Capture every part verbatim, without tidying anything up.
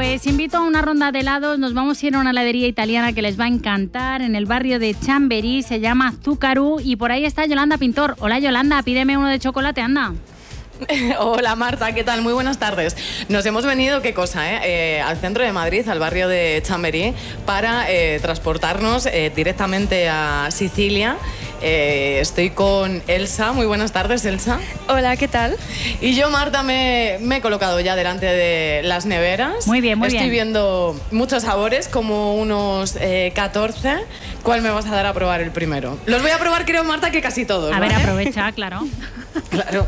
pues invito a una ronda de helados. Nos vamos a ir a una heladería italiana que les va a encantar en el barrio de Chamberí, se llama Zuccaru y por ahí está Yolanda Pintor. Hola Yolanda, pídeme uno de chocolate, anda. Hola Marta, ¿qué tal? Muy buenas tardes. Nos hemos venido, ¿qué cosa? Eh? Eh, al centro de Madrid, al barrio de Chamberí, para eh, transportarnos eh, directamente a Sicilia. Eh, estoy con Elsa. Muy buenas tardes, Elsa. Hola, ¿qué tal? Y yo, Marta, me, me he colocado ya delante de las neveras. Muy bien, muy Estoy bien. Estoy viendo muchos sabores, como unos eh, catorce. ¿Cuál me vas a dar a probar el primero? Los voy a probar, creo, Marta, que casi todos. A ¿vale? ver, aprovecha, claro. Claro.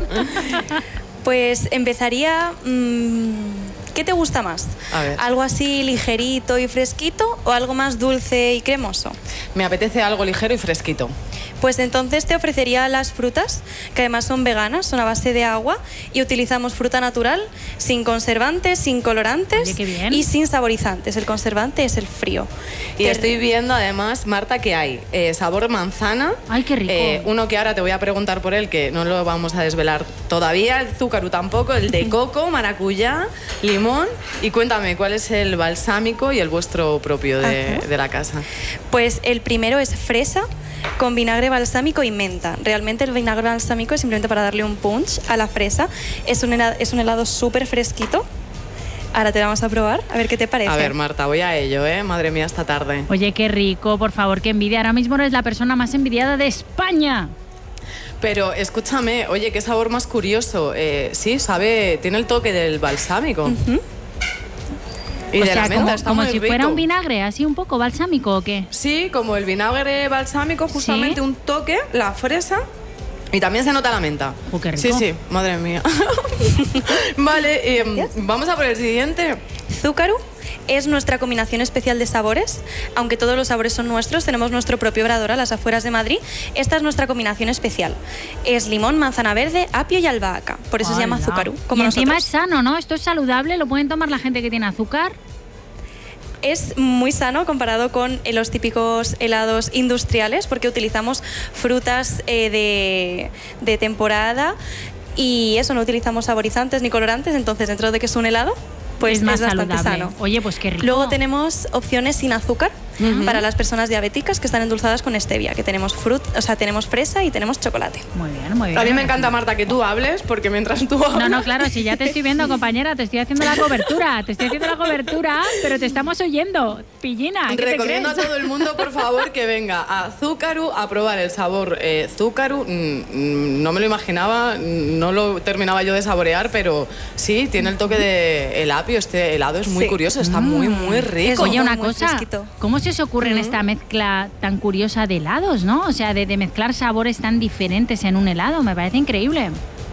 Pues empezaría... Mmm, ¿qué te gusta más? A ver. ¿Algo así ligerito y fresquito o algo más dulce y cremoso? Me apetece algo ligero y fresquito. Pues entonces te ofrecería las frutas, que además son veganas, son a base de agua y utilizamos fruta natural, sin conservantes, sin colorantes. Oye, qué bien. Y sin saborizantes. El conservante es el frío. Y que estoy viendo además, Marta, que hay eh, sabor manzana. Ay, qué rico. Eh, uno que ahora te voy a preguntar por él, que no lo vamos a desvelar todavía, el Zuccaru tampoco, el de coco, maracuyá, limón. Y cuéntame, ¿cuál es el balsámico y el vuestro propio de, de la casa? Pues el primero es fresa, con vinagre balsámico y menta. Realmente el vinagre balsámico es simplemente para darle un punch a la fresa. Es un helado, es un helado súper fresquito. Ahora te lo vamos a probar, a ver qué te parece. A ver, Marta, voy a ello, ¿eh? Madre mía, esta tarde. Oye, qué rico, por favor, qué envidia. Ahora mismo eres la persona más envidiada de España. Pero escúchame, oye, qué sabor más curioso. Eh, sí, sabe, tiene el toque del balsámico. Uh-huh. Y o de sea, la menta, como, está como muy si rico. fuera un vinagre, así un poco balsámico, ¿o qué? Sí, como el vinagre balsámico, justamente ¿Sí? un toque, la fresa y también se nota la menta. Oh, qué rico. Sí, sí, madre mía. Vale, eh, Yes. vamos a por el siguiente. Zuccaru es nuestra combinación especial de sabores. Aunque todos los sabores son nuestros, tenemos nuestro propio obrador a las afueras de Madrid. Esta es nuestra combinación especial. Es limón, manzana verde, apio y albahaca. Por eso se llama Hola. Zuccaru, como y encima es nosotros. sano, ¿no? Esto es saludable, lo pueden tomar la gente que tiene azúcar. Es muy sano comparado con los típicos helados industriales porque utilizamos frutas eh, de, de temporada y eso, no utilizamos saborizantes ni colorantes, entonces dentro de que es un helado, pues es más bastante saludable. sano. Oye, pues qué rico. Luego tenemos opciones sin azúcar Uh-huh. para las personas diabéticas que están endulzadas con stevia, que tenemos frut, o sea, tenemos fresa y tenemos chocolate. Muy bien, muy bien. A mí me encanta, Marta, que tú hables, porque mientras tú hablas... No, no, claro, si ya te estoy viendo, compañera, te estoy haciendo la cobertura, te estoy haciendo la cobertura, pero te estamos oyendo, pillina, ¿qué te Recomiendo a crees? todo el mundo, por favor, que venga a Zuccaru a probar el sabor eh, Zuccaru. Mm, mm, no me lo imaginaba, no lo terminaba yo de saborear, pero sí, tiene el toque de el apio. Este helado es muy Sí. curioso, está muy, muy rico. Es Oye, una muy cosa, fresquito. ¿cómo se os ocurre en esta mezcla tan curiosa de helados, no? O sea, de, de mezclar sabores tan diferentes en un helado, me parece increíble.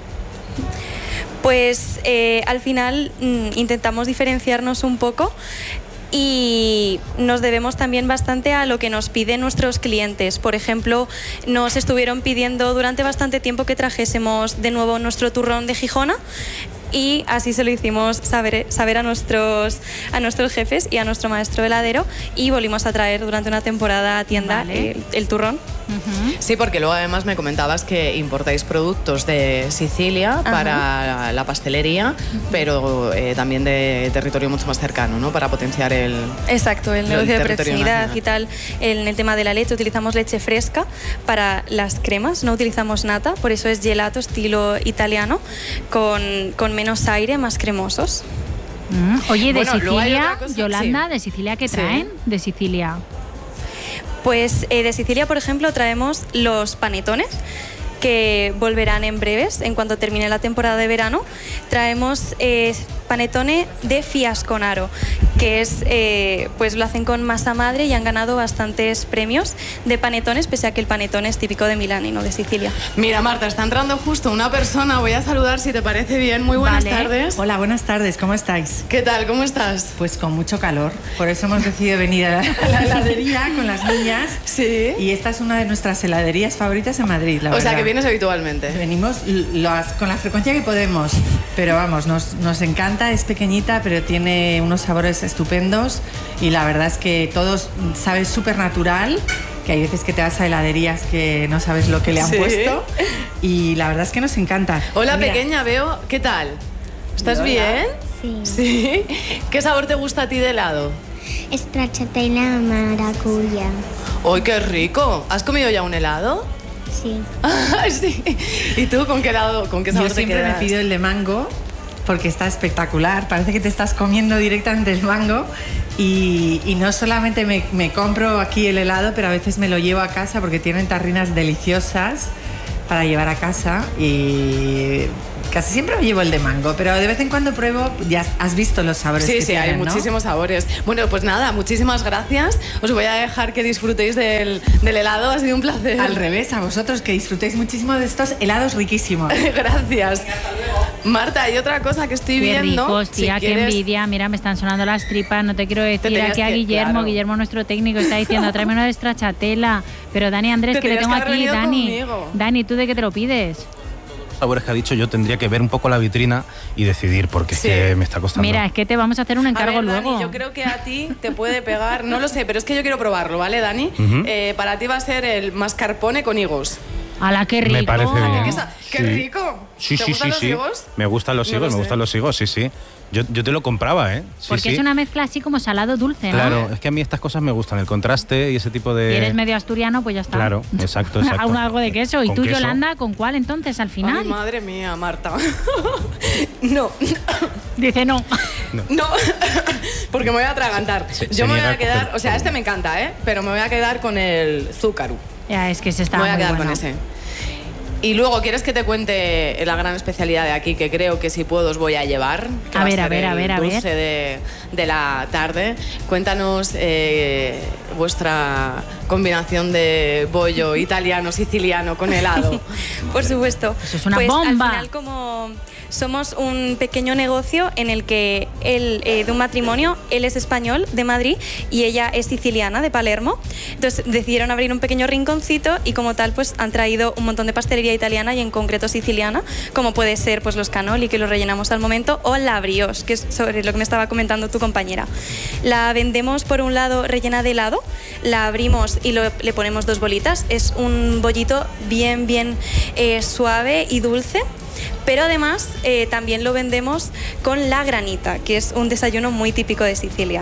Pues eh, al final mm, intentamos diferenciarnos un poco y nos debemos también bastante a lo que nos piden nuestros clientes. Por ejemplo, nos estuvieron pidiendo durante bastante tiempo que trajésemos de nuevo nuestro turrón de Gijona y así se lo hicimos saber, saber a, nuestros, a nuestros jefes y a nuestro maestro heladero y volvimos a traer durante una temporada a tienda Vale. el, el turrón. Uh-huh. Sí, porque luego además me comentabas que importáis productos de Sicilia Ajá. para la pastelería, pero eh, también de territorio mucho más cercano, ¿no? Para potenciar el... Exacto, el El negocio de territorio proximidad nacional. y tal. En el tema de la leche utilizamos leche fresca para las cremas, no utilizamos nata, por eso es gelato estilo italiano, con, con menos aire, más cremosos. Mm. Oye, de Bueno, luego hay Sicilia, otra cosa- Yolanda, sí. ¿de Sicilia qué Sí. traen? De Sicilia. Pues eh, de Sicilia, por ejemplo, traemos los panetones, que volverán en breves, en cuanto termine la temporada de verano. Traemos eh, panetone de Fiasconaro, que es, eh, pues lo hacen con masa madre y han ganado bastantes premios de panetones, pese a que el panetone es típico de Milán y no de Sicilia. Mira, Marta, está entrando justo una persona, voy a saludar si te parece bien. Muy buenas Vale. tardes. Hola, buenas tardes, ¿cómo estáis? ¿Qué tal? ¿Cómo estás? Pues con mucho calor, por eso hemos decidido venir a la, a la heladería con las niñas. Sí. Y esta es una de nuestras heladerías favoritas en Madrid, la O sea, verdad. que vienes habitualmente. Venimos l- las- con la frecuencia que podemos, pero vamos, nos, nos encanta, es pequeñita, pero tiene unos sabores estupendos y la verdad es que todos sabe súper natural, que hay veces que te vas a heladerías que no sabes lo que le han Sí. puesto y la verdad es que nos encanta. Hola, Mira, pequeña, veo. ¿Qué tal? ¿Estás Hola. bien? Sí. ¿Sí? ¿Qué sabor te gusta a ti de helado? Stracciatella maracuyá. ¡Ay, qué rico! ¿Has comido ya un helado? Sí. Ah, sí. ¿Y tú con qué helado, con qué sabor Yo te siempre quedas? me pido el de mango porque está espectacular. Parece que te estás comiendo directamente el mango. Y, y no solamente me, me compro aquí el helado, pero a veces me lo llevo a casa porque tienen tarrinas deliciosas para llevar a casa. Y casi siempre me llevo el de mango, pero de vez en cuando pruebo. Ya has visto los sabores Sí, que sí, tienen, hay ¿no? muchísimos sabores. Bueno, pues nada, muchísimas gracias. Os voy a dejar que disfrutéis del, del helado, ha sido un placer. Al revés, a vosotros que disfrutéis muchísimo de estos helados riquísimos. Gracias. Marta, hay otra cosa que estoy Qué viendo. ricos, tía, Si qué quieres- envidia. Mira, me están sonando las tripas. No te quiero decir tenías aquí a que- Guillermo. claro. Guillermo, nuestro técnico, está diciendo, tráeme una de stracciatella. Pero Dani Andrés, Te que le tenías tengo que haber aquí. venido Dani, conmigo. Dani, ¿tú de qué te lo pides? Sabores que ha dicho, yo tendría que ver un poco la vitrina y decidir, porque Sí. es que me está costando. Mira, es que te vamos a hacer un A encargo ver, Dani, luego. yo creo que a ti te puede pegar, no lo sé, pero es que yo quiero probarlo, ¿vale, Dani? Ujú. Eh, para ti va a ser el mascarpone con higos. ¡Hala, qué rico! Me parece bien. ¿Qué, sa- qué Sí. rico! Sí, ¿Te sí, gustan sí, los sí. higos? Me gustan los No higos, lo me sé. gustan los higos, sí, sí. Yo, yo te lo compraba, ¿eh? Sí, Porque sí. es una mezcla así como salado-dulce, ¿no? Claro, es que a mí estas cosas me gustan, el contraste y ese tipo de... Si eres medio asturiano, pues ya está. Claro, exacto, exacto. Aún algo de queso. ¿Y Con tú, queso. Yolanda, con cuál entonces al final? Ay, madre mía, Marta. no, Dice no. no, porque me voy a atragantar. Se- Yo se me voy niega a a quedar, coger o sea, todo. este me encanta, ¿eh? Pero me voy a quedar con el zúcaru. Ya, es que se está Me voy a muy quedar bueno. con ese. Y luego, ¿quieres que te cuente la gran especialidad de aquí que creo que si puedo os voy a llevar? Que A va ver, a ser ver, a el ver, a ver. dulce de, de la tarde. Cuéntanos eh, vuestra combinación de bollo italiano, siciliano con helado. Por supuesto. Eso es una pues bomba. Al final, como somos un pequeño negocio en el que él, eh, de un matrimonio, él es español, de Madrid, y ella es siciliana, de Palermo. Entonces decidieron abrir un pequeño rinconcito y como tal pues han traído un montón de pastelería italiana y en concreto siciliana, como puede ser pues los cannoli, que los rellenamos al momento, o la brioche, que es sobre lo que me estaba comentando tu compañera. La vendemos por un lado rellena de helado, la abrimos y lo- le ponemos dos bolitas. Es un bollito bien, bien eh, suave y dulce. Pero además eh, también lo vendemos con la granita, que es un desayuno muy típico de Sicilia.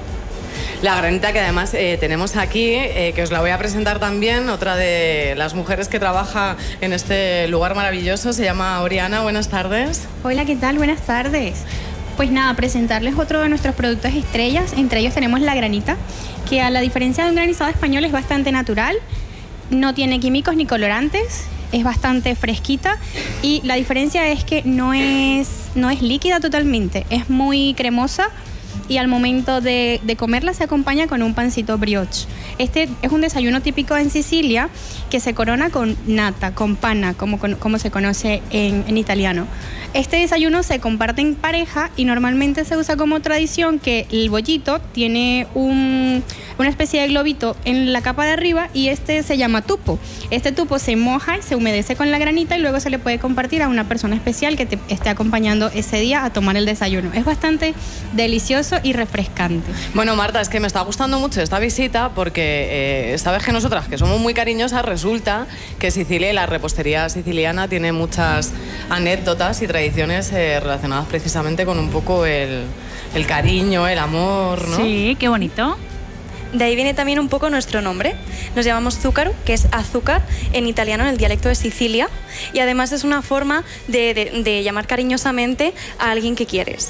La granita que además eh, tenemos aquí, eh, que os la voy a presentar también, otra de las mujeres que trabaja en este lugar maravilloso, se llama Oriana. Buenas tardes. Hola, ¿qué tal? Buenas tardes. Pues nada, presentarles otro de nuestros productos estrellas. Entre ellos tenemos la granita, que a la diferencia de un granizado español es bastante natural, no tiene químicos ni colorantes, es bastante fresquita y la diferencia es que no es, no es líquida totalmente, es muy cremosa y al momento de, de comerla se acompaña con un pancito brioche. Este es un desayuno típico en Sicilia que se corona con nata, con pana, como, como se conoce en, en italiano. Este desayuno se comparte en pareja y normalmente se usa como tradición que el bollito tiene un, una especie de globito en la capa de arriba y este se llama tupo. Este tupo se moja y se humedece con la granita y luego se le puede compartir a una persona especial que te esté acompañando ese día a tomar el desayuno. Es bastante delicioso y refrescante. Bueno, Marta, es que me está gustando mucho esta visita porque eh, sabes que nosotras, que somos muy cariñosas, resulta que Sicilia y la repostería siciliana tiene muchas anécdotas y tradiciones eh, relacionadas precisamente con un poco el, el cariño, el amor, ¿no? Sí, qué bonito. De ahí viene también un poco nuestro nombre. Nos llamamos zúcaro, que es azúcar en italiano, en el dialecto de Sicilia. Y además es una forma de, de- de llamar cariñosamente a alguien que quieres.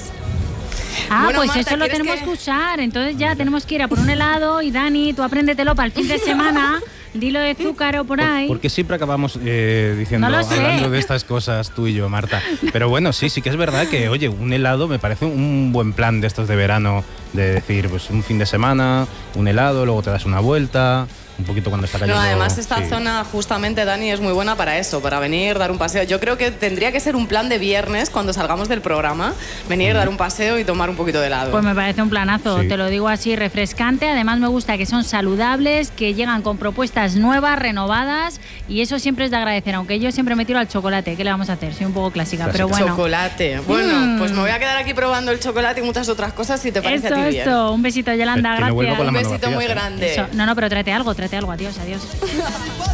Ah, Bueno, pues Marta, eso lo ¿quieres tenemos que- que usar. Entonces ya tenemos que ir a por un helado y Dani, tú apréndetelo para el fin de semana. Dilo de azúcar o por ahí. Porque siempre acabamos eh, diciendo, No lo sé. hablando de estas cosas tú y yo, Marta. Pero bueno, sí, sí que es verdad que, oye, un helado me parece un buen plan de estos de verano, de decir, pues un fin de semana, un helado, luego te das una vuelta, un poquito cuando está No, cayendo. además esta sí. zona justamente, Dani, es muy buena para eso, para venir, dar un paseo. Yo creo que tendría que ser un plan de viernes cuando salgamos del programa, venir, dar un paseo y tomar un poquito de helado. Pues me parece un planazo, Sí. te lo digo así, refrescante. Además me gusta que son saludables, que llegan con propuestas nuevas, renovadas y eso siempre es de agradecer, aunque yo siempre me tiro al chocolate. ¿Qué le vamos a hacer? Soy un poco clásica, pero bueno. Chocolate. Bueno, Mm. pues me voy a quedar aquí probando el chocolate y muchas otras cosas si te parece Eso, a ti bien. eso. Un besito, Yolanda, Que me vuelvo gracias. con la Un mano besito vacía, muy ¿eh? grande. Eso. No, no, pero tráete algo, tráete algo. Adiós, adiós.